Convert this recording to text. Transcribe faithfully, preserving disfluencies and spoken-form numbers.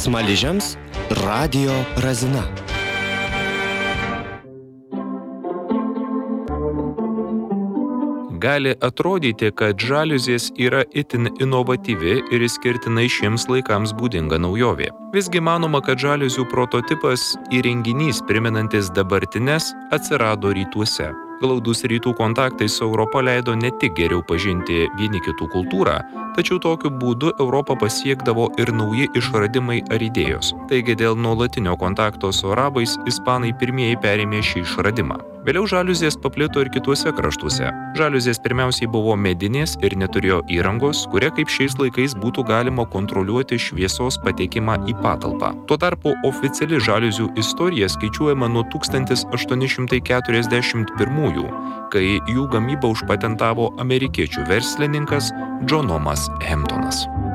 Smaližiams radijo razina. Gali atrodyti, kad žaliuzės yra itin inovatyvi ir išskirtinai šiems laikams būdinga naujovė. Visgi manoma, kad žaliuzių prototipas įrenginys primenantis dabartines atsirado rytuose. Glaudūs rytų kontaktai su Europa leido ne tik geriau pažinti vieni kitų kultūrą, tačiau tokiu būdu Europą pasiekdavo ir nauji išradimai ar idėjos. Taigi dėl nuolatinio kontakto su arabais ispanai pirmieji perėmė šį išradimą. Vėliau žaliuzės paplito ir kituose kraštuose. Žaliuzės pirmiausiai buvo medinės ir neturėjo įrangos, kuria kaip šiais laikais būtų galima kontroliuoti šviesos patekimą į patalpą. Tuo tarpu oficiali žaliuzių istorija skaičiuojama nuo tūkstantis aštuoni šimtai keturiasdešimt pirmųjų, kai jų gamybą užpatentavo amerikiečių verslininkas John Omas Hamptonas.